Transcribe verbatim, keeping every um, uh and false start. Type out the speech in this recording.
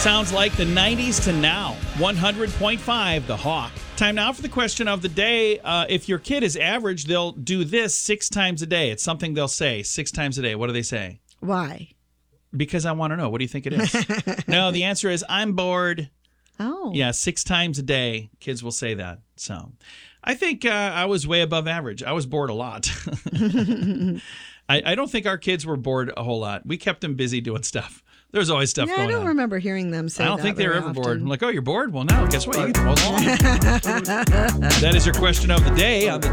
Sounds like the nineties to now. one hundred point five, The Hawk. Time now for the question of the day. Uh, if your kid is average, they'll do this six times a day. It's something they'll say six times a day. What do they say? Why? Because I want to know. What do you think it is? No, the answer is I'm bored. Oh. Yeah, six times a day. Kids will say that. So I think uh, I was way above average. I was bored a lot. I, I don't think our kids were bored a whole lot. We kept them busy doing stuff. There's always stuff yeah, going on. I don't on. remember hearing them say that. I don't that think they were very ever often. bored. I'm like, oh, you're bored? Well, now, guess what? You get the most. That is your question of the day on the